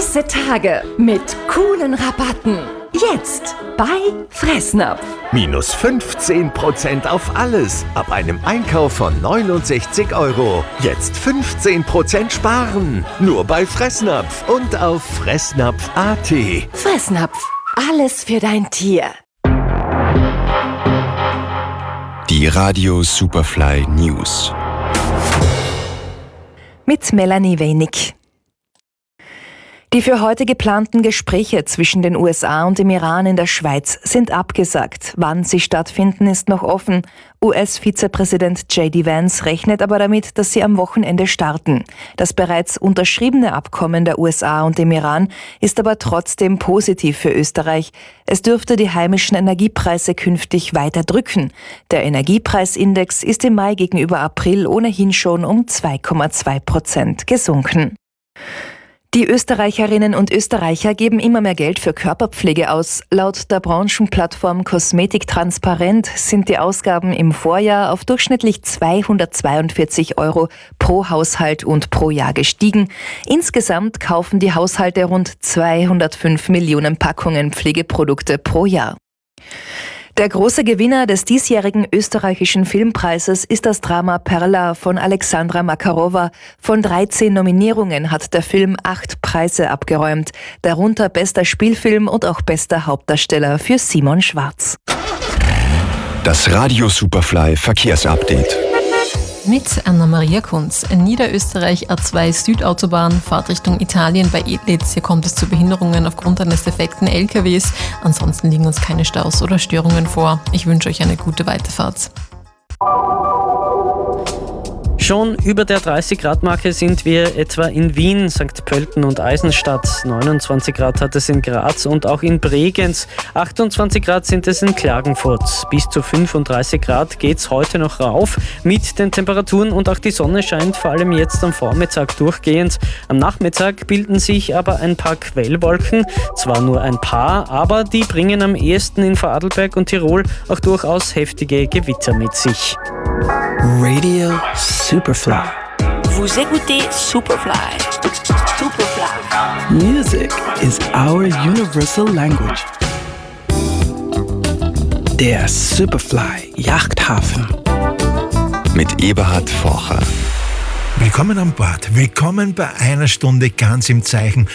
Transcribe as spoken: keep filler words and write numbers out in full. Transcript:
Heiße Tage mit coolen Rabatten. Jetzt bei Fressnapf. Minus fünfzehn Prozent auf alles. Ab einem Einkauf von neunundsechzig Euro. Jetzt fünfzehn Prozent sparen. Nur bei Fressnapf und auf fressnapf punkt a t. Fressnapf. Alles für dein Tier. Die Radio Superfly News. Mit Melanie Wenig. Die für heute geplanten Gespräche zwischen den U S A und dem Iran in der Schweiz sind abgesagt. Wann sie stattfinden, ist noch offen. U S-Vizepräsident J D Vance rechnet aber damit, dass sie am Wochenende starten. Das bereits unterschriebene Abkommen der U S A und dem Iran ist aber trotzdem positiv für Österreich. Es dürfte die heimischen Energiepreise künftig weiter drücken. Der Energiepreisindex ist im Mai gegenüber April ohnehin schon um zwei Komma zwei Prozent gesunken. Die Österreicherinnen und Österreicher geben immer mehr Geld für Körperpflege aus. Laut der Branchenplattform Kosmetik Transparent sind die Ausgaben im Vorjahr auf durchschnittlich zweihundertzweiundvierzig Euro pro Haushalt und pro Jahr gestiegen. Insgesamt kaufen die Haushalte rund zweihundertfünf Millionen Packungen Pflegeprodukte pro Jahr. Der große Gewinner des diesjährigen österreichischen Filmpreises ist das Drama Perla von Alexandra Makarova. Von dreizehn Nominierungen hat der Film acht Preise abgeräumt, darunter bester Spielfilm und auch bester Hauptdarsteller für Simon Schwarz. Das Radio Superfly Verkehrsupdate. Mit Anna-Maria Kunz. In Niederösterreich A zwei Südautobahn, Fahrtrichtung Italien bei Edlitz. Hier kommt es zu Behinderungen aufgrund eines defekten L K Ws. Ansonsten liegen uns keine Staus oder Störungen vor. Ich wünsche euch eine gute Weiterfahrt. Schon über der dreißig Grad Marke sind wir etwa in Wien, Sankt Pölten und Eisenstadt. neunundzwanzig Grad hat es in Graz und auch in Bregenz. achtundzwanzig Grad sind es in Klagenfurt. Bis zu fünfunddreißig Grad geht's heute noch rauf mit den Temperaturen und auch die Sonne scheint vor allem jetzt am Vormittag durchgehend. Am Nachmittag bilden sich aber ein paar Quellwolken, zwar nur ein paar, aber die bringen am ehesten in Vorarlberg und Tirol auch durchaus heftige Gewitter mit sich. Radio Superfly. Vous écoutez Superfly. Superfly. Music is our universal language. Der Superfly Yachthafen. Mit Eberhard Forcher. Willkommen an Bord. Willkommen bei einer Stunde ganz im Zeichen